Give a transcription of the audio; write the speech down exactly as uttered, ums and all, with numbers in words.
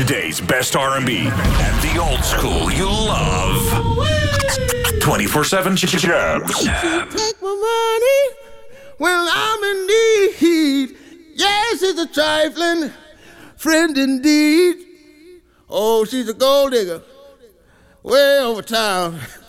Today's best R and B and the old school you love. twenty-four seven Jabs. Take my money when I'm in need. Yes, it's a trifling friend indeed. Oh, she's a gold digger way over town.